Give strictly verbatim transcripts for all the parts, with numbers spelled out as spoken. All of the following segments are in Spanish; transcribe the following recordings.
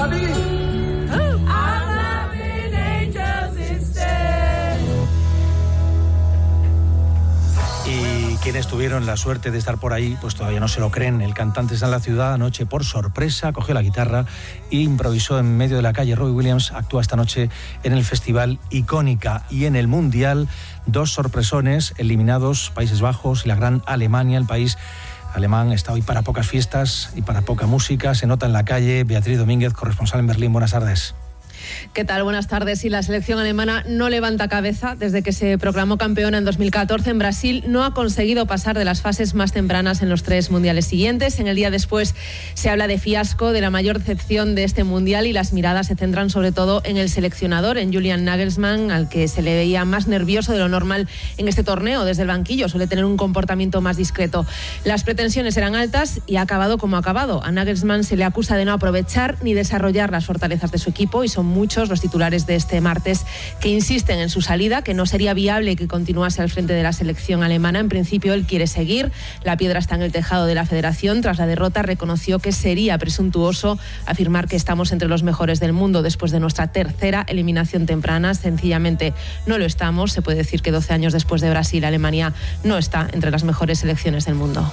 Quienes tuvieron la suerte de estar por ahí, pues todavía no se lo creen. El cantante está en la ciudad anoche por sorpresa, cogió la guitarra e improvisó en medio de la calle. Robbie Williams actúa esta noche en el Festival Icónica. Y en el Mundial, dos sorpresones eliminados, Países Bajos y la gran Alemania. El país alemán está hoy para pocas fiestas y para poca música. Se nota en la calle. Beatriz Domínguez, corresponsal en Berlín. Buenas tardes. ¿Qué tal? Buenas tardes. Y la selección alemana no levanta cabeza. Desde que se proclamó campeona en dos mil catorce en Brasil, no ha conseguido pasar de las fases más tempranas en los tres mundiales siguientes. En el día después se habla de fiasco, de la mayor decepción de este mundial, y las miradas se centran sobre todo en el seleccionador, en Julian Nagelsmann, al que se le veía más nervioso de lo normal en este torneo. Desde el banquillo suele tener un comportamiento más discreto. Las pretensiones eran altas y ha acabado como ha acabado. A Nagelsmann se le acusa de no aprovechar ni desarrollar las fortalezas de su equipo, y son muchos los titulares de este martes que insisten en su salida, que no sería viable que continuase al frente de la selección alemana. En principio él quiere seguir. La piedra está en el tejado de la federación. Tras la derrota reconoció que sería presuntuoso afirmar que estamos entre los mejores del mundo después de nuestra tercera eliminación temprana. Sencillamente no lo estamos. Se puede decir que doce años después de Brasil, Alemania no está entre las mejores selecciones del mundo.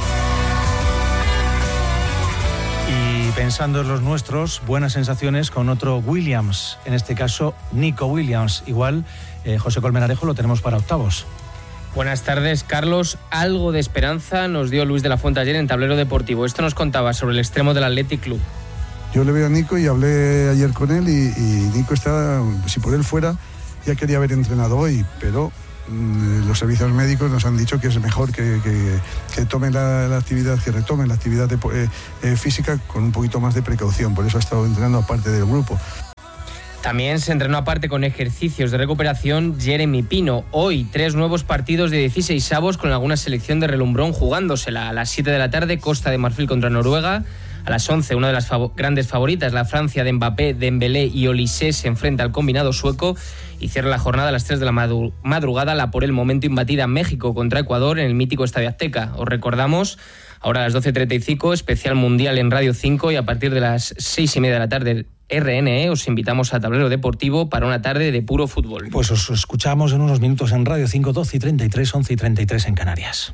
Pensando en los nuestros, buenas sensaciones con otro Williams, en este caso Nico Williams. Igual, eh, José Colmenarejo lo tenemos para octavos. Buenas tardes, Carlos. Algo de esperanza nos dio Luis de la Fuente ayer en Tablero Deportivo. Esto nos contaba sobre el extremo del Athletic Club. Yo le veo a Nico y hablé ayer con él y, y Nico está, si por él fuera, ya quería haber entrenado hoy, pero los servicios médicos nos han dicho que es mejor que, que, que tomen la, la actividad, que retomen la actividad de, eh, eh, física con un poquito más de precaución. Por eso ha estado entrenando aparte del grupo. También se entrenó aparte con ejercicios de recuperación Jeremy Pino. Hoy, tres nuevos partidos de dieciseisavos con alguna selección de relumbrón jugándosela. A las siete de la tarde, Costa de Marfil contra Noruega. A las once, una de las fav- grandes favoritas, la Francia de Mbappé, Dembélé y Olise, se enfrenta al combinado sueco. Y cierra la jornada a las tres de la madrugada la por el momento imbatida México contra Ecuador en el mítico Estadio Azteca. Os recordamos, ahora a las doce treinta y cinco, especial mundial en Radio cinco, y a partir de las seis y media de la tarde R N E os invitamos a Tablero Deportivo para una tarde de puro fútbol. Pues os escuchamos en unos minutos en Radio cinco, doce y treinta y tres, once y treinta y tres en Canarias.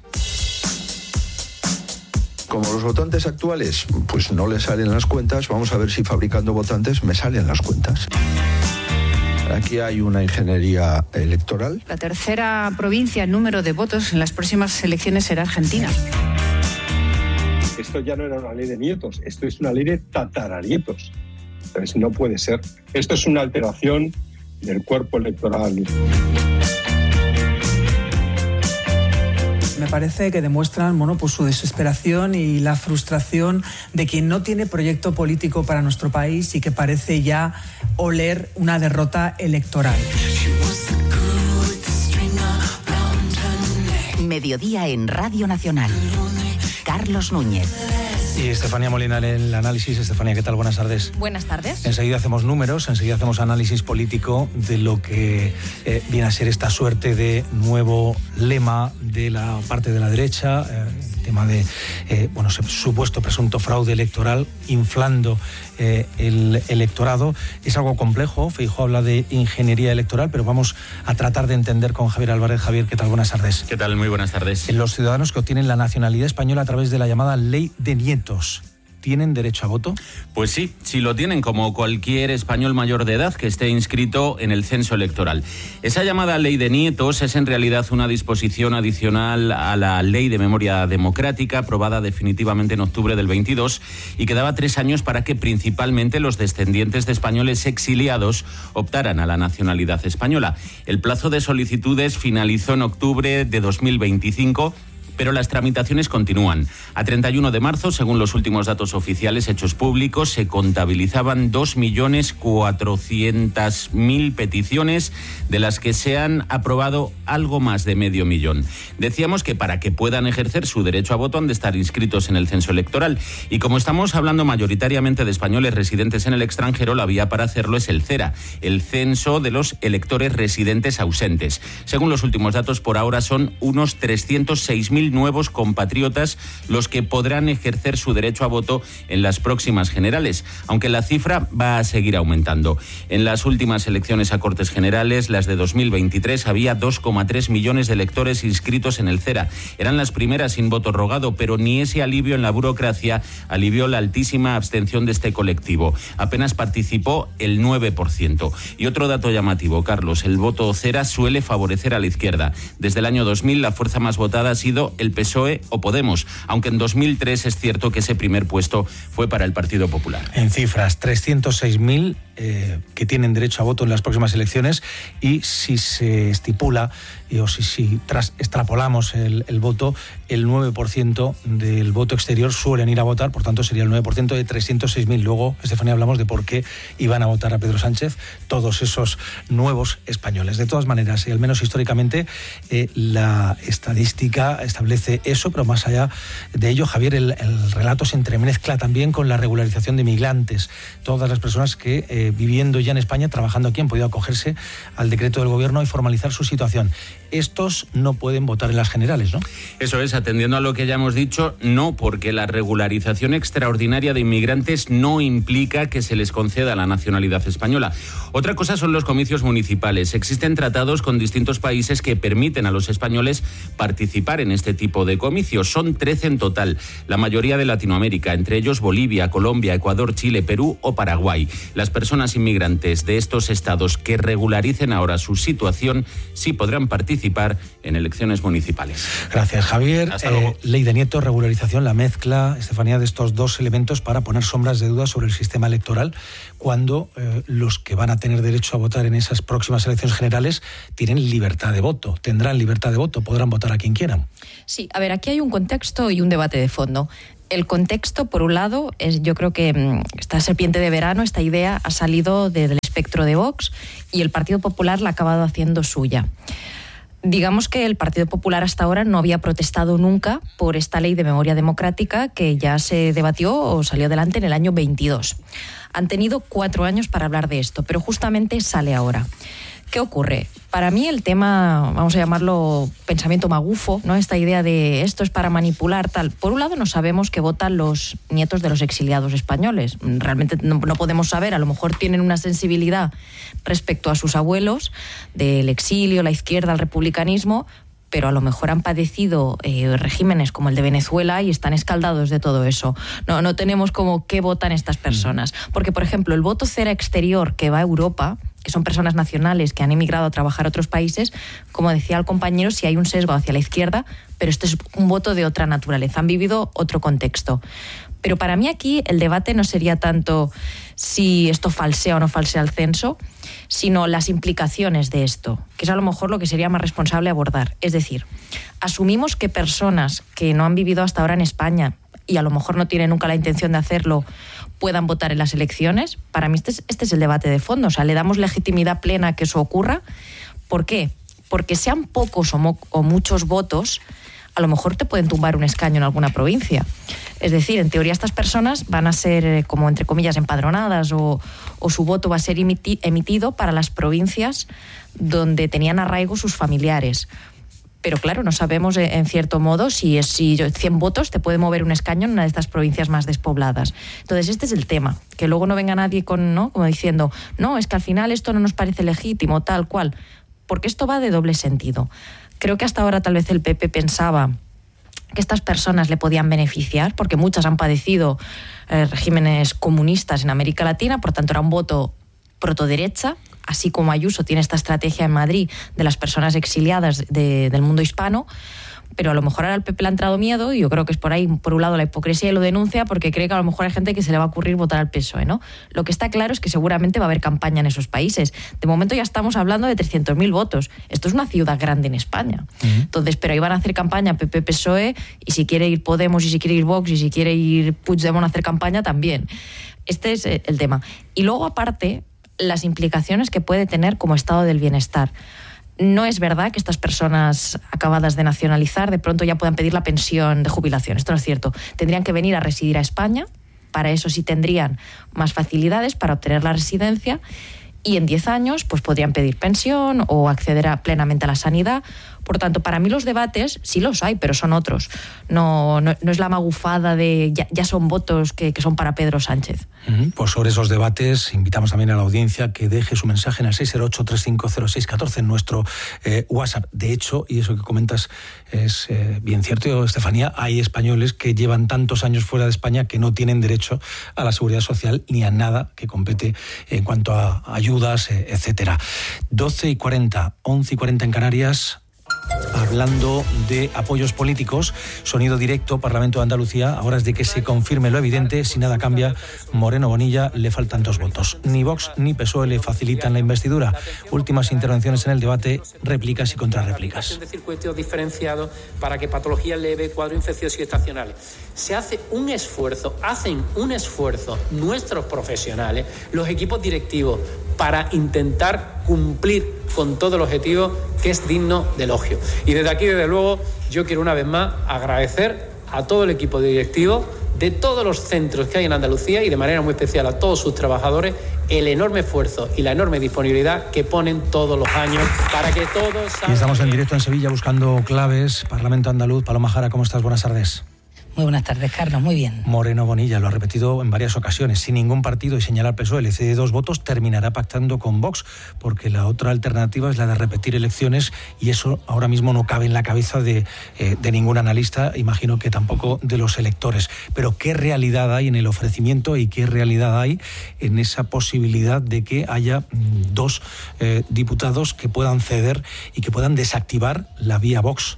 Como los votantes actuales pues no les salen las cuentas, vamos a ver si fabricando votantes me salen las cuentas. Aquí hay una ingeniería electoral. La tercera provincia en número de votos en las próximas elecciones será Argentina. Esto ya no era una ley de nietos, esto es una ley de tataranietos. Entonces no puede ser. Esto es una alteración del cuerpo electoral. Me parece que demuestran, bueno, pues su desesperación y la frustración de quien no tiene proyecto político para nuestro país y que parece ya oler una derrota electoral. Mediodía en Radio Nacional. Carlos Núñez. Y Estefanía Molina en el análisis. Estefanía, ¿qué tal? Buenas tardes. Buenas tardes. Enseguida hacemos números, enseguida hacemos análisis político de lo que eh, viene a ser esta suerte de nuevo lema de la parte de la derecha, eh, el tema de eh, bueno, supuesto presunto fraude electoral, inflando eh, el electorado. Es algo complejo. Feijóo habla de ingeniería electoral, pero vamos a tratar de entender con Javier Álvarez. Javier, ¿qué tal? Buenas tardes. ¿Qué tal? Muy buenas tardes. Los ciudadanos que obtienen la nacionalidad española a través de la llamada Ley de Nietos, ¿tienen derecho a voto? Pues sí, sí lo tienen, como cualquier español mayor de edad que esté inscrito en el censo electoral. Esa llamada Ley de Nietos es en realidad una disposición adicional a la Ley de Memoria Democrática, aprobada definitivamente en octubre del veintidós, y que daba tres años para que principalmente los descendientes de españoles exiliados optaran a la nacionalidad española. El plazo de solicitudes finalizó en octubre de dos mil veinticinco, pero las tramitaciones continúan. A treinta y uno de marzo, según los últimos datos oficiales hechos públicos, se contabilizaban dos millones cuatrocientas mil peticiones, de las que se han aprobado algo más de medio millón. Decíamos que para que puedan ejercer su derecho a voto han de estar inscritos en el censo electoral. Y como estamos hablando mayoritariamente de españoles residentes en el extranjero, la vía para hacerlo es el CERA, el Censo de los Electores Residentes Ausentes. Según los últimos datos, por ahora son unos trescientos seis mil mil nuevos compatriotas los que podrán ejercer su derecho a voto en las próximas generales, aunque la cifra va a seguir aumentando. En las últimas elecciones a Cortes Generales, las de dos mil veintitrés, había dos coma tres millones de electores inscritos en el CERA. Eran las primeras sin voto rogado, pero ni ese alivio en la burocracia alivió la altísima abstención de este colectivo. Apenas participó el nueve por ciento. Y otro dato llamativo, Carlos, el voto CERA suele favorecer a la izquierda. Desde el año dos mil, la fuerza más votada ha sido el P S O E o Podemos, aunque en dos mil tres es cierto que ese primer puesto fue para el Partido Popular. En cifras, trescientos seis mil eh, que tienen derecho a voto en las próximas elecciones, y si se estipula y, o si, si tras, extrapolamos el, el voto, el nueve por ciento del voto exterior suelen ir a votar, por tanto sería el nueve por ciento de trescientos seis mil. Luego, Estefanía, hablamos de por qué iban a votar a Pedro Sánchez todos esos nuevos españoles. De todas maneras, y al menos históricamente, eh, la estadística establece eso, pero más allá de ello, Javier, el, el relato se entremezcla también con la regularización de migrantes. Todas las personas que, eh, viviendo ya en España, trabajando aquí, han podido acogerse al decreto del gobierno y formalizar su situación. Estos no pueden votar en las generales, ¿no? Eso es, atendiendo a lo que ya hemos dicho, no, porque la regularización extraordinaria de inmigrantes no implica que se les conceda la nacionalidad española. Otra cosa son los comicios municipales. Existen tratados con distintos países que permiten a los españoles participar en este tipo de comicios. Son trece en total, la mayoría de Latinoamérica, entre ellos Bolivia, Colombia, Ecuador, Chile, Perú o Paraguay. Las personas inmigrantes de estos estados que regularicen ahora su situación sí podrán participar en elecciones municipales. Gracias, Javier. Hasta luego. Eh, ley de Nieto, regularización, la mezcla, Estefanía, de estos dos elementos para poner sombras de duda sobre el sistema electoral, cuando eh, los que van a tener derecho a votar en esas próximas elecciones generales tienen libertad de voto, tendrán libertad de voto, podrán votar a quien quieran. Sí, a ver, aquí hay un contexto y un debate de fondo. El contexto, por un lado, es, yo creo que esta serpiente de verano, esta idea ha salido de, del espectro de Vox, y el Partido Popular la ha acabado haciendo suya. Digamos que el Partido Popular hasta ahora no había protestado nunca por esta ley de memoria democrática que ya se debatió o salió adelante en el año veintidós. Han tenido cuatro años para hablar de esto, pero justamente sale ahora. ¿Qué ocurre? Para mí el tema, vamos a llamarlo pensamiento magufo, ¿no? Esta idea de esto es para manipular, tal. Por un lado no sabemos que votan los nietos de los exiliados españoles. Realmente no, no podemos saber, a lo mejor tienen una sensibilidad respecto a sus abuelos del exilio, la izquierda, el republicanismo, pero a lo mejor han padecido eh, regímenes como el de Venezuela y están escaldados de todo eso. No, no tenemos como qué votan estas personas. Porque, por ejemplo, el voto cera exterior que va a Europa, que son personas nacionales que han emigrado a trabajar a otros países, como decía el compañero, si hay un sesgo hacia la izquierda, pero este es un voto de otra naturaleza, han vivido otro contexto. Pero para mí aquí el debate no sería tanto si esto falsea o no falsea el censo, sino las implicaciones de esto, que es a lo mejor lo que sería más responsable abordar. Es decir, asumimos que personas que no han vivido hasta ahora en España y a lo mejor no tienen nunca la intención de hacerlo, puedan votar en las elecciones. Para mí este es, este es el debate de fondo. O sea, le damos legitimidad plena a que eso ocurra. ¿Por qué? Porque sean pocos o, mo- o muchos votos, a lo mejor te pueden tumbar un escaño en alguna provincia. Es decir, en teoría estas personas van a ser, eh, como entre comillas, empadronadas o, o su voto va a ser emiti- emitido para las provincias donde tenían arraigo sus familiares. Pero claro, no sabemos en cierto modo si, es, si cien votos te puede mover un escaño en una de estas provincias más despobladas. Entonces este es el tema, que luego no venga nadie con, ¿no? como diciendo, no, es que al final esto no nos parece legítimo, tal cual, porque esto va de doble sentido. Creo que hasta ahora tal vez el P P pensaba que estas personas le podían beneficiar, porque muchas han padecido eh, regímenes comunistas en América Latina, por tanto era un voto protoderecha, así como Ayuso tiene esta estrategia en Madrid de las personas exiliadas de, del mundo hispano, pero a lo mejor ahora al P P le ha entrado miedo, y yo creo que es por ahí, por un lado, la hipocresía y lo denuncia, porque cree que a lo mejor hay gente que se le va a ocurrir votar al P S O E, ¿no? Lo que está claro es que seguramente va a haber campaña en esos países. De momento ya estamos hablando de trescientos mil votos. Esto es una ciudad grande en España. Uh-huh. Entonces, pero ahí van a hacer campaña P P P S O E, y si quiere ir Podemos, y si quiere ir Vox, y si quiere ir Puigdemont a hacer campaña también. Este es el tema. Y luego, aparte, las implicaciones que puede tener como estado del bienestar. No es verdad que estas personas acabadas de nacionalizar de pronto ya puedan pedir la pensión de jubilación. Esto no es cierto. Tendrían que venir a residir a España. Para eso sí tendrían más facilidades para obtener la residencia. Y en diez años pues podrían pedir pensión o acceder a, plenamente a la sanidad. Por tanto, para mí los debates sí los hay, pero son otros. No, no, no es la magufada de ya, ya son votos que, que son para Pedro Sánchez. Uh-huh. Pues sobre esos debates invitamos también a la audiencia que deje su mensaje en el seis cero ocho, tres cinco cero, seis uno cuatro en nuestro eh, WhatsApp. De hecho, y eso que comentas es eh, bien cierto, Estefanía, hay españoles que llevan tantos años fuera de España que no tienen derecho a la seguridad social ni a nada que compete en cuanto a ayudas, eh, etcétera. doce y cuarenta, once y cuarenta en Canarias. Hablando de apoyos políticos, sonido directo, Parlamento de Andalucía, a horas de que se confirme lo evidente, si nada cambia, Moreno Bonilla le faltan dos votos. Ni Vox ni P S O E le facilitan la investidura. Últimas intervenciones en el debate, réplicas y contrarréplicas. De circuitos diferenciados para que patologías leves, cuadros infecciosos y estacionales. Se hace un esfuerzo, hacen un esfuerzo nuestros profesionales, los equipos directivos, para intentar cumplir con todo el objetivo que es digno de elogio. Y desde aquí, desde luego, yo quiero una vez más agradecer a todo el equipo directivo de todos los centros que hay en Andalucía y de manera muy especial a todos sus trabajadores el enorme esfuerzo y la enorme disponibilidad que ponen todos los años para que todos... Y estamos en directo en Sevilla buscando claves. Parlamento andaluz. Paloma Jara, ¿cómo estás? Buenas tardes. Muy buenas tardes, Carlos, muy bien. Moreno Bonilla lo ha repetido en varias ocasiones, sin ningún partido, y señalar P S O E, le cede dos votos, terminará pactando con Vox, porque la otra alternativa es la de repetir elecciones, y eso ahora mismo no cabe en la cabeza de, eh, de ningún analista, imagino que tampoco de los electores. Pero ¿qué realidad hay en el ofrecimiento y qué realidad hay en esa posibilidad de que haya mm, dos eh, diputados que puedan ceder y que puedan desactivar la vía Vox?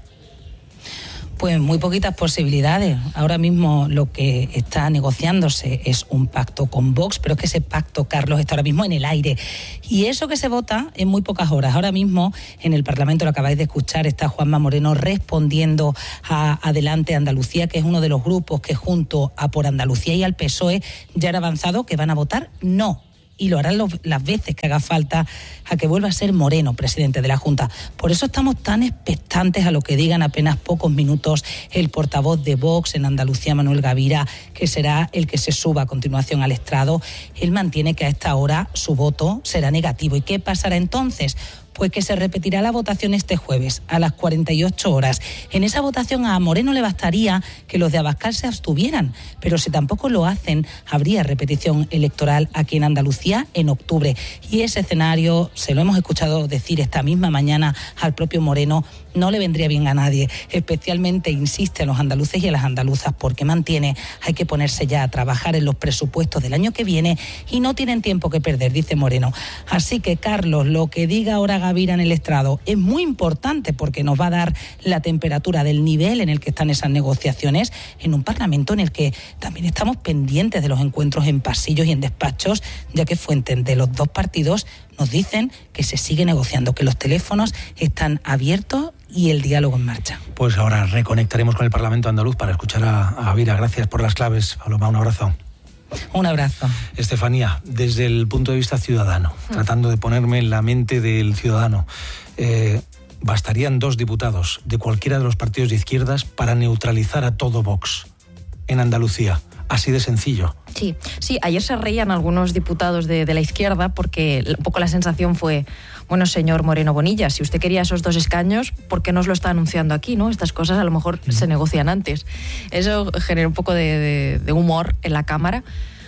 Pues muy poquitas posibilidades. Ahora mismo lo que está negociándose es un pacto con Vox, pero es que ese pacto, Carlos, está ahora mismo en el aire. Y eso que se vota en muy pocas horas. Ahora mismo en el Parlamento, lo acabáis de escuchar, está Juanma Moreno respondiendo a Adelante Andalucía, que es uno de los grupos que junto a Por Andalucía y al P S O E ya han avanzado que van a votar no. Y lo harán los, las veces que haga falta a que vuelva a ser Moreno presidente de la Junta. Por eso estamos tan expectantes a lo que digan apenas pocos minutos el portavoz de Vox en Andalucía, Manuel Gavira, que será el que se suba a continuación al estrado. Él mantiene que a esta hora su voto será negativo. ¿Y qué pasará entonces? Pues que se repetirá la votación este jueves a las cuarenta y ocho horas. En esa votación a Moreno le bastaría que los de Abascal se abstuvieran, pero si tampoco lo hacen, habría repetición electoral aquí en Andalucía en octubre. Y ese escenario, se lo hemos escuchado decir esta misma mañana al propio Moreno, no le vendría bien a nadie. Especialmente insiste a los andaluces y a las andaluzas porque mantiene, hay que ponerse ya a trabajar en los presupuestos del año que viene y no tienen tiempo que perder, dice Moreno. Así que, Carlos, lo que diga ahora Gavira en el estrado es muy importante porque nos va a dar la temperatura del nivel en el que están esas negociaciones en un Parlamento en el que también estamos pendientes de los encuentros en pasillos y en despachos, ya que fuentes de los dos partidos nos dicen que se sigue negociando, que los teléfonos están abiertos y el diálogo en marcha. Pues ahora reconectaremos con el Parlamento andaluz para escuchar a, a Gavira. Gracias por las claves, Paloma, un abrazo. Un abrazo. Estefanía, desde el punto de vista ciudadano, mm. tratando de ponerme en la mente del ciudadano, eh, bastarían dos diputados de cualquiera de los partidos de izquierdas para neutralizar a todo Vox en Andalucía. Así de sencillo. Sí, sí, ayer se reían algunos diputados de, de la izquierda porque un poco la sensación fue, bueno, señor Moreno Bonilla, si usted quería esos dos escaños, ¿por qué nos lo está anunciando aquí, no? Estas cosas a lo mejor mm. se negocian antes. Eso genera un poco de, de, de humor en la Cámara.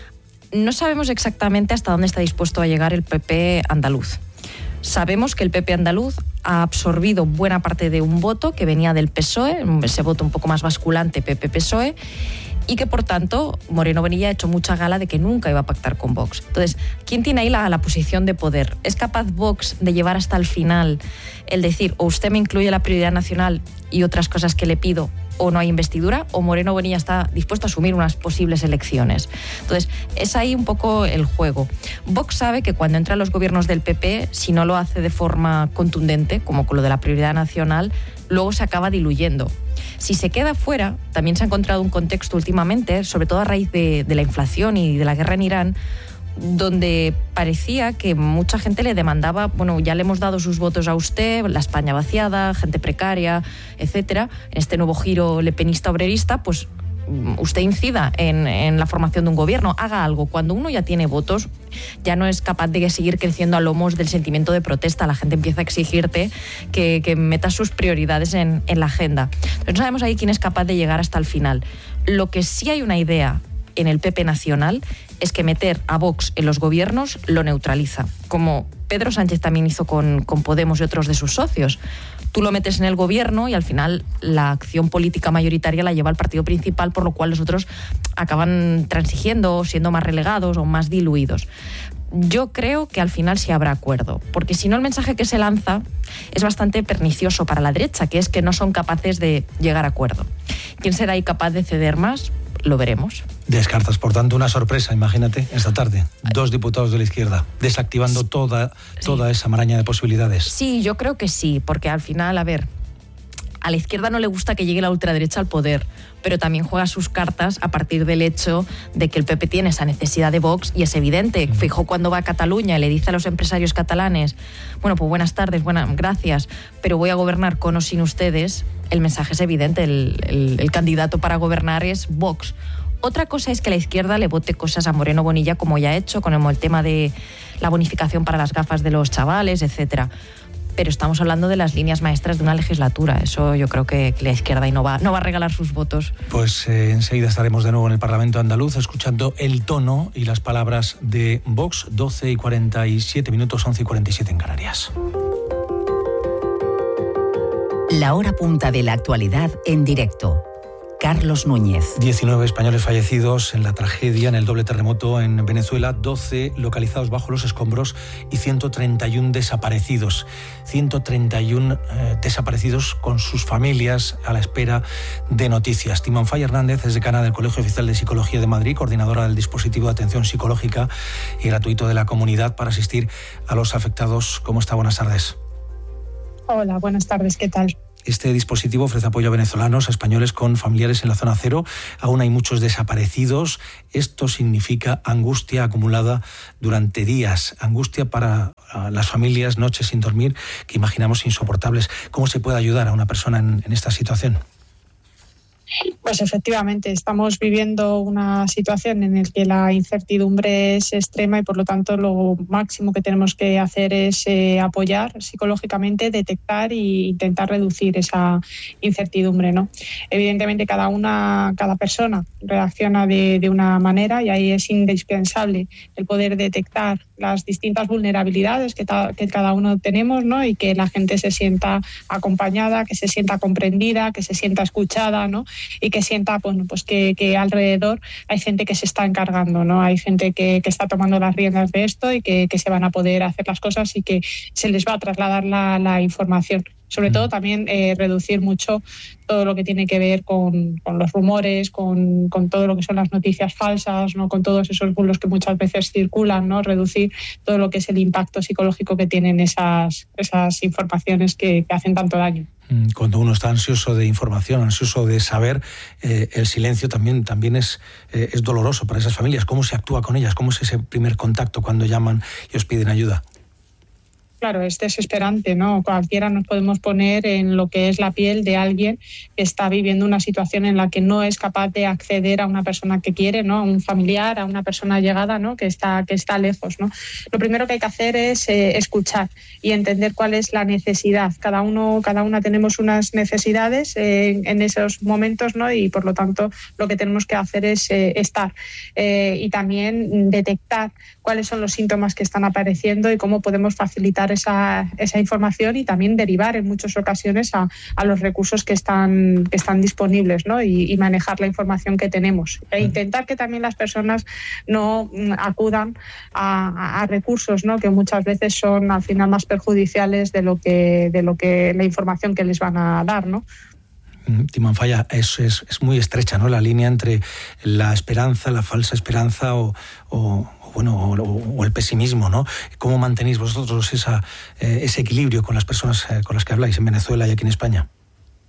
No sabemos exactamente hasta dónde está dispuesto a llegar el P P andaluz. Sabemos que el P P andaluz ha absorbido buena parte de un voto que venía del P S O E, ese voto un poco más basculante P P P S O E, y que, por tanto, Moreno Bonilla ha hecho mucha gala de que nunca iba a pactar con Vox. Entonces, ¿quién tiene ahí la, la posición de poder? ¿Es capaz Vox de llevar hasta el final el decir, o usted me incluye la prioridad nacional y otras cosas que le pido, o no hay investidura, o Moreno Bonilla está dispuesto a asumir unas posibles elecciones? Entonces, es ahí un poco el juego. Vox sabe que cuando entra a los gobiernos del P P, si no lo hace de forma contundente, como con lo de la prioridad nacional, luego se acaba diluyendo. Si se queda fuera, también se ha encontrado un contexto últimamente, sobre todo a raíz de, de la inflación y de la guerra en Irán, donde parecía que mucha gente le demandaba, bueno, ya le hemos dado sus votos a usted, la España vaciada, gente precaria, etcétera. En este nuevo giro lepenista obrerista, pues usted incida en, en la formación de un gobierno, haga algo. Cuando uno ya tiene votos, ya no es capaz de seguir creciendo a lomos del sentimiento de protesta. La gente empieza a exigirte que, que metas sus prioridades en, en la agenda. Entonces no sabemos ahí quién es capaz de llegar hasta el final. Lo que sí hay una idea en el P P nacional es que meter a Vox en los gobiernos lo neutraliza, como Pedro Sánchez también hizo con, con Podemos y otros de sus socios. Tú lo metes en el gobierno y al final la acción política mayoritaria la lleva el partido principal, por lo cual los otros acaban transigiendo, siendo más relegados o más diluidos. Yo creo que al final sí habrá acuerdo, porque si no el mensaje que se lanza es bastante pernicioso para la derecha, que es que no son capaces de llegar a acuerdo. ¿Quién será ahí capaz de ceder más? Lo veremos. Descartas, por tanto, una sorpresa, imagínate, esta tarde. Dos diputados de la izquierda, desactivando toda, toda sí. esa maraña de posibilidades. Sí, yo creo que sí, porque al final, a ver, a la izquierda no le gusta que llegue la ultraderecha al poder, pero también juega sus cartas a partir del hecho de que el P P tiene esa necesidad de Vox y es evidente. Mm. Feijóo cuando va a Cataluña y le dice a los empresarios catalanes, bueno, pues buenas tardes, buenas, gracias, pero voy a gobernar con o sin ustedes. El mensaje es evidente, el, el, el candidato para gobernar es Vox. Otra cosa es que la izquierda le vote cosas a Moreno Bonilla, como ya ha hecho, con el tema de la bonificación para las gafas de los chavales, etcétera. Pero estamos hablando de las líneas maestras de una legislatura. Eso yo creo que, que la izquierda ahí no va, no va a regalar sus votos. Pues eh, enseguida estaremos de nuevo en el Parlamento andaluz escuchando el tono y las palabras de Vox. doce y cuarenta y siete minutos, once y cuarenta y siete en Canarias. La hora punta de la actualidad en directo. Carlos Núñez. diecinueve españoles fallecidos en la tragedia, en el doble terremoto en Venezuela, doce localizados bajo los escombros y ciento treinta y uno desaparecidos. ciento treinta y uno eh, desaparecidos con sus familias a la espera de noticias. Timanfaya Hernández es decana del Colegio Oficial de Psicología de Madrid, coordinadora del dispositivo de atención psicológica y gratuito de la comunidad para asistir a los afectados. ¿Cómo está? Buenas tardes. Hola, buenas tardes, ¿qué tal? Este dispositivo ofrece apoyo a venezolanos, a españoles con familiares en la zona cero. Aún hay muchos desaparecidos. Esto significa angustia acumulada durante días. Angustia para las familias, noches sin dormir, que imaginamos insoportables. ¿Cómo se puede ayudar a una persona en, en esta situación? Pues efectivamente, estamos viviendo una situación en la que la incertidumbre es extrema y por lo tanto lo máximo que tenemos que hacer es eh, apoyar psicológicamente, detectar e intentar reducir esa incertidumbre, ¿no? Evidentemente cada una, cada persona reacciona de, de una manera y ahí es indispensable el poder detectar las distintas vulnerabilidades que, ta, que cada uno tenemos, ¿no? Y que la gente se sienta acompañada, que se sienta comprendida, que se sienta escuchada, ¿no? Y que sienta, bueno, pues que, que alrededor hay gente que se está encargando, ¿no? Hay gente que, que está tomando las riendas de esto y que, que se van a poder hacer las cosas y que se les va a trasladar la, la información. Sobre todo también eh, reducir mucho todo lo que tiene que ver con, con los rumores, con, con todo lo que son las noticias falsas, ¿no? Con todos esos bulos que muchas veces circulan, ¿no? Reducir todo lo que es el impacto psicológico que tienen esas, esas informaciones que, que hacen tanto daño. Cuando uno está ansioso de información, ansioso de saber, eh, el silencio también, también es, eh, es doloroso para esas familias. ¿Cómo se actúa con ellas? ¿Cómo es ese primer contacto cuando llaman y os piden ayuda? Claro, es desesperante, ¿no? Cualquiera nos podemos poner en lo que es la piel de alguien que está viviendo una situación en la que no es capaz de acceder a una persona que quiere, ¿no? A un familiar, a una persona allegada, ¿no? Que está, que está lejos, ¿no? Lo primero que hay que hacer es eh, escuchar y entender cuál es la necesidad. Cada uno, cada una tenemos unas necesidades eh, en esos momentos, ¿no? Y por lo tanto lo que tenemos que hacer es eh, estar eh, y también detectar cuáles son los síntomas que están apareciendo y cómo podemos facilitar Esa, esa información y también derivar en muchas ocasiones a, a los recursos que están, que están disponibles, ¿no? y, y manejar la información que tenemos. E intentar que también las personas no acudan a, a, a recursos, ¿no? Que muchas veces son al final más perjudiciales de lo que, de lo que la información que les van a dar, ¿no? Timanfaya, es, es, es muy estrecha, ¿no? La línea entre la esperanza, la falsa esperanza o, o bueno, o, o el pesimismo, ¿no? ¿Cómo mantenéis vosotros esa, eh, ese equilibrio con las personas eh, con las que habláis en Venezuela y aquí en España?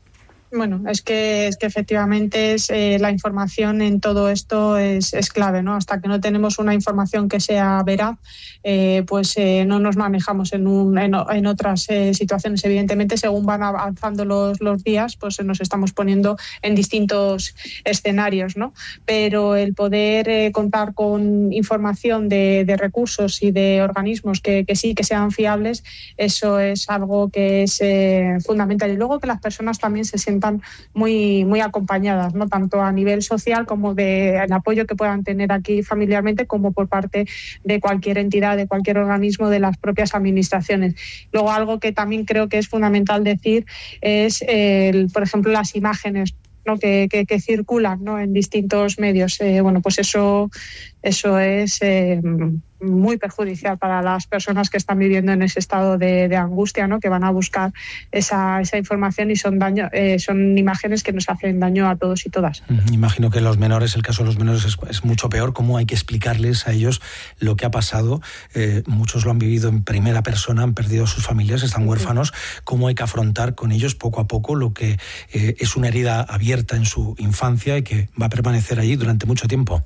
Bueno, es que, es que efectivamente es, eh, la información en todo esto es, es clave, ¿no? Hasta que no tenemos una información que sea veraz, eh, pues eh, no nos manejamos en, un, en, en otras eh, situaciones. Evidentemente, según van avanzando los, los días, pues nos estamos poniendo en distintos escenarios, ¿no? Pero el poder eh, contar con información de, de recursos y de organismos que, que sí, que sean fiables, eso es algo que es eh, fundamental. Y luego que las personas también se sientan muy, muy acompañadas, ¿no? Tanto a nivel social como de el apoyo que puedan tener aquí familiarmente, como por parte de cualquier entidad, de cualquier organismo, de las propias administraciones. Luego, algo que también creo que es fundamental decir es, el, por ejemplo, las imágenes, ¿no? que, que, que circulan, ¿no? en distintos medios. Eh, bueno, pues eso, eso es eh, muy perjudicial para las personas que están viviendo en ese estado de, de angustia, ¿no? que van a buscar esa, esa información, y son daño, eh, son imágenes que nos hacen daño a todos y todas. Imagino que los menores, el caso de los menores es, es mucho peor. ¿Cómo hay que explicarles a ellos lo que ha pasado? Eh, muchos lo han vivido en primera persona, han perdido a sus familias, están huérfanos. ¿Cómo hay que afrontar con ellos poco a poco lo que eh, es una herida abierta en su infancia y que va a permanecer allí durante mucho tiempo?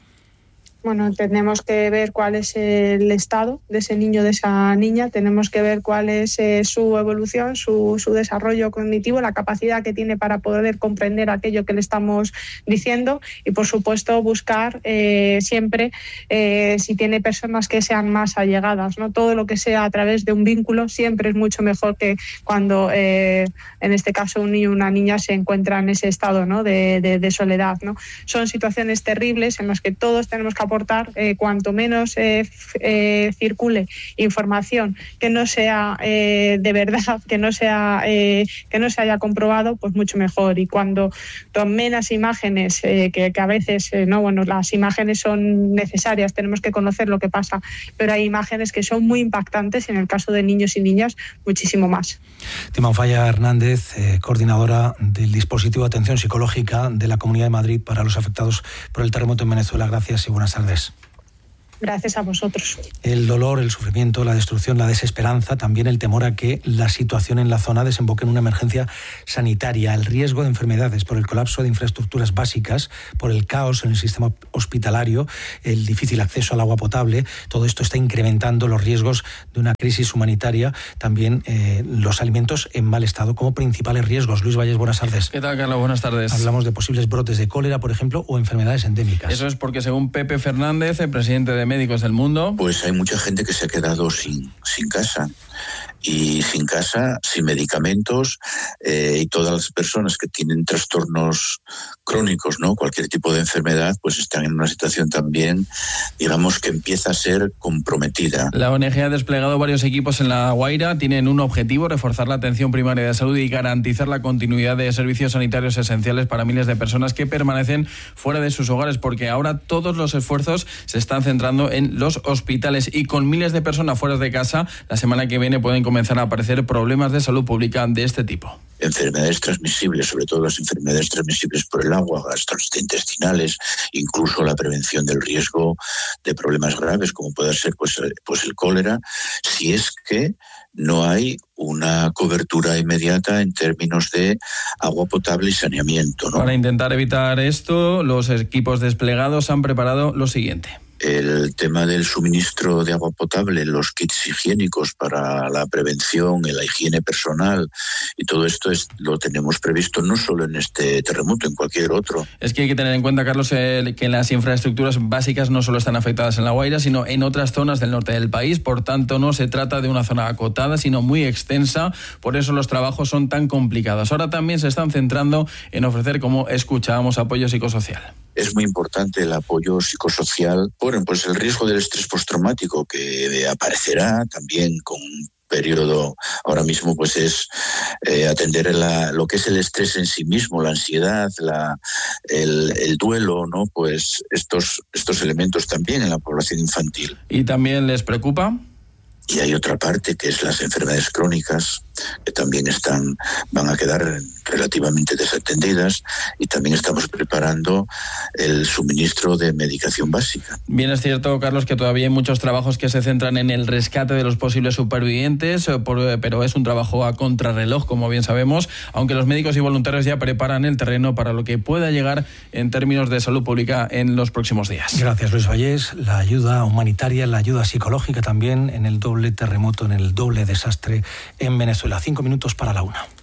Bueno, tenemos que ver cuál es el estado de ese niño, de esa niña, tenemos que ver cuál es eh, su evolución, su, su desarrollo cognitivo, la capacidad que tiene para poder comprender aquello que le estamos diciendo, y por supuesto buscar eh, siempre eh, si tiene personas que sean más allegadas, ¿no? Todo lo que sea a través de un vínculo siempre es mucho mejor que cuando eh, en este caso un niño o una niña se encuentra en ese estado, ¿no? de, de, de soledad, ¿no? Son situaciones terribles en las que todos tenemos que aportar, eh, cuanto menos eh, eh, circule información que no sea eh, de verdad, que no sea eh, que no se haya comprobado, pues mucho mejor. Y cuando menos imágenes, eh, que, que a veces eh, no, bueno, las imágenes son necesarias, tenemos que conocer lo que pasa, pero hay imágenes que son muy impactantes, en el caso de niños y niñas muchísimo más. Timanfaya Hernández, eh, coordinadora del dispositivo de atención psicológica de la Comunidad de Madrid para los afectados por el terremoto en Venezuela. Gracias y buenas tardes. Gracias a vosotros. El dolor, el sufrimiento, la destrucción, la desesperanza, también el temor a que la situación en la zona desemboque en una emergencia sanitaria, el riesgo de enfermedades por el colapso de infraestructuras básicas, por el caos en el sistema hospitalario, el difícil acceso al agua potable. Todo esto está incrementando los riesgos de una crisis humanitaria. También eh, los alimentos en mal estado como principales riesgos. Luis Valles, buenas tardes. ¿Qué tal, Carlos? Buenas tardes. Hablamos de posibles brotes de cólera, por ejemplo, o enfermedades endémicas. Eso es porque, según Pepe Fernández, el presidente de Médicos del Mundo, pues hay mucha gente que se ha quedado sin, sin casa. Y sin casa, sin medicamentos, eh, y todas las personas que tienen trastornos crónicos, ¿no? Cualquier tipo de enfermedad, pues están en una situación también, digamos, que empieza a ser comprometida. La O N G ha desplegado varios equipos en La Guaira. Tienen un objetivo: reforzar la atención primaria de salud y garantizar la continuidad de servicios sanitarios esenciales para miles de personas que permanecen fuera de sus hogares, porque ahora todos los esfuerzos se están centrando en los hospitales, y con miles de personas fuera de casa, la semana que viene pueden comenzar a aparecer problemas de salud pública de este tipo. Enfermedades transmisibles, sobre todo las enfermedades transmisibles por el agua, gastrointestinales, incluso la prevención del riesgo de problemas graves como puede ser pues, pues el cólera, si es que no hay una cobertura inmediata en términos de agua potable y saneamiento, ¿no? Para intentar evitar esto, los equipos desplegados han preparado lo siguiente. El tema del suministro de agua potable, los kits higiénicos para la prevención, la higiene personal, y todo esto es, lo tenemos previsto no solo en este terremoto, en cualquier otro. Es que hay que tener en cuenta, Carlos, eh, que las infraestructuras básicas no solo están afectadas en La Guaira, sino en otras zonas del norte del país. Por tanto, no se trata de una zona acotada, sino muy extensa. Por eso los trabajos son tan complicados. Ahora también se están centrando en ofrecer, como escuchábamos, apoyo psicosocial. Es muy importante el apoyo psicosocial. Bueno, pues el riesgo del estrés postraumático que aparecerá también con un periodo, ahora mismo pues es eh, atender la, lo que es el estrés en sí mismo, la ansiedad, la, el, el duelo, ¿no? Pues estos, estos elementos también en la población infantil. ¿Y también les preocupa? Y hay otra parte que es las enfermedades crónicas, que también están, van a quedar relativamente desatendidas, y también estamos preparando el suministro de medicación básica. Bien, es cierto, Carlos, que todavía hay muchos trabajos que se centran en el rescate de los posibles supervivientes, pero es un trabajo a contrarreloj, como bien sabemos, aunque los médicos y voluntarios ya preparan el terreno para lo que pueda llegar en términos de salud pública en los próximos días. Gracias, Luis Vallés. La ayuda humanitaria, la ayuda psicológica también en el doble terremoto, en el doble desastre en Venezuela. Cinco minutos para la una.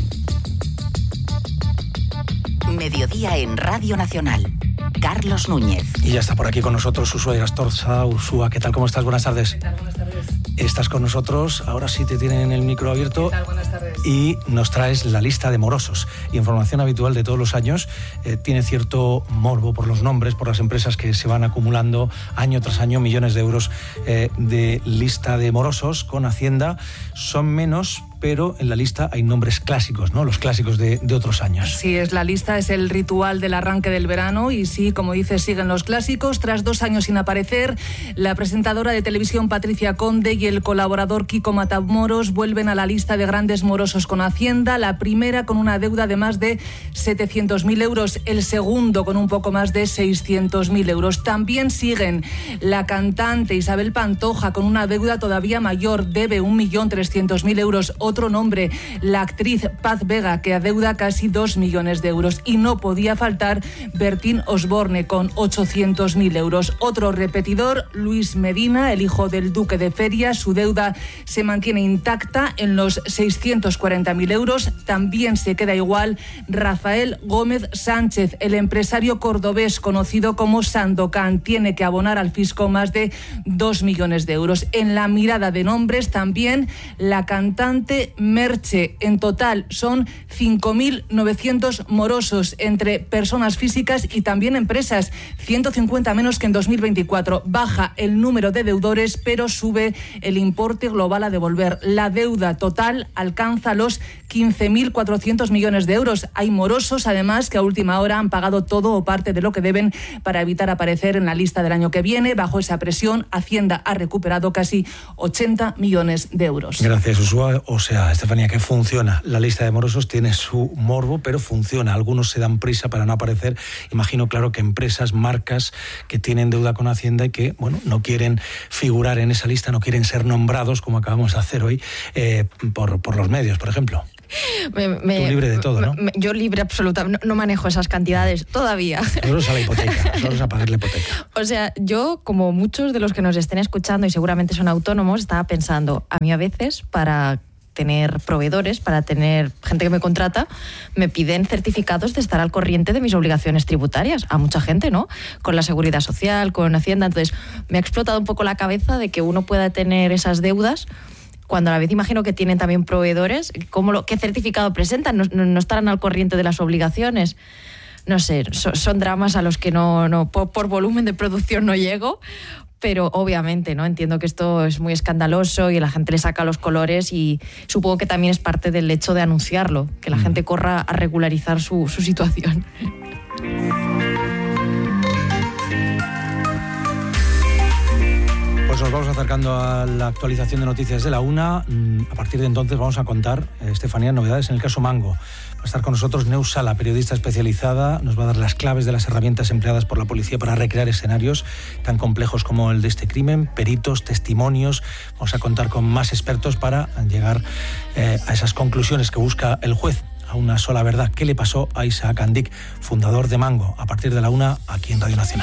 Mediodía en Radio Nacional. Carlos Núñez. Y ya está por aquí con nosotros Ursúa Astorza. Ursúa, ¿qué tal? ¿Cómo estás? Buenas tardes. ¿Qué tal? Buenas tardes. Estás con nosotros, ahora sí te tienen el micro abierto. ¿Qué tal? Buenas tardes. Y nos traes la lista de morosos. Información habitual de todos los años. Eh, tiene cierto morbo por los nombres, por las empresas que se van acumulando año tras año millones de euros eh, de lista de morosos con Hacienda. Son menos, pero en la lista hay nombres clásicos, ¿no? Los clásicos de, de otros años. Sí, es la lista, es el ritual del arranque del verano y sí, como dices, siguen los clásicos. Tras dos años sin aparecer, la presentadora de televisión Patricia Conde y el colaborador Kiko Matamoros vuelven a la lista de grandes morosos con Hacienda. La primera con una deuda de más de setecientos mil euros, el segundo con un poco más de seiscientos mil euros. También siguen la cantante Isabel Pantoja con una deuda todavía mayor, debe un millón trescientos mil euros. Otro nombre, la actriz Paz Vega, que adeuda casi dos millones de euros. Y no podía faltar Bertín Osborne con ochocientos mil euros. Otro repetidor, Luis Medina, el hijo del duque de Feria. Su deuda se mantiene intacta en los seiscientos cuarenta mil euros. También se queda igual Rafael Gómez Sánchez, el empresario cordobés conocido como Sandokan. Tiene que abonar al fisco más de dos millones de euros. En la mirada de nombres también la cantante Merche. En total son cinco mil novecientos morosos entre personas físicas y también empresas, ciento cincuenta menos que en dos mil veinticuatro. Baja el número de deudores, pero sube el importe global a devolver. La deuda total alcanza los quince mil cuatrocientos millones de euros. Hay morosos, además, que a última hora han pagado todo o parte de lo que deben para evitar aparecer en la lista del año que viene. Bajo esa presión, Hacienda ha recuperado casi ochenta millones de euros. Gracias, Ursúa. O sea, Estefanía, que funciona. La lista de morosos tiene su morbo, pero funciona. Algunos se dan prisa para no aparecer. Imagino, claro, que empresas, marcas que tienen deuda con Hacienda y que, bueno, no quieren figurar en esa lista, no quieren ser nombrados, como acabamos de hacer hoy, eh, por, por los medios, por ejemplo. Me, me, Tú libre de todo, ¿no? Me, yo libre absolutamente, no, no manejo esas cantidades todavía. Nosotros a la hipoteca, nosotros a pagar la hipoteca. O sea, yo, como muchos de los que nos estén escuchando y seguramente son autónomos, estaba pensando, a mí a veces para tener proveedores, para tener gente que me contrata, me piden certificados de estar al corriente de mis obligaciones tributarias. A mucha gente, ¿no? Con la Seguridad Social, con Hacienda. Entonces, me ha explotado un poco la cabeza de que uno pueda tener esas deudas cuando a la vez imagino que tienen también proveedores. ¿Cómo lo, ¿Qué certificado presentan? ¿No, no, no estarán al corriente de las obligaciones? No sé, so, son dramas a los que no, no por, por volumen de producción no llego. Pero obviamente, ¿no? Entiendo que esto es muy escandaloso y la gente le saca los colores y supongo que también es parte del hecho de anunciarlo, que la gente corra a regularizar su, su situación. Pues nos vamos acercando a la actualización de noticias de la una. A partir de entonces vamos a contar, Estefanía, novedades en el caso Mango. Va a estar con nosotros Neus Sala, periodista especializada. Nos va a dar las claves de las herramientas empleadas por la policía para recrear escenarios tan complejos como el de este crimen, peritos, testimonios. Vamos a contar con más expertos para llegar eh, a esas conclusiones que busca el juez, a una sola verdad. ¿Qué le pasó a Isaac Andic, fundador de Mango? A partir de la una, aquí en Radio Nacional.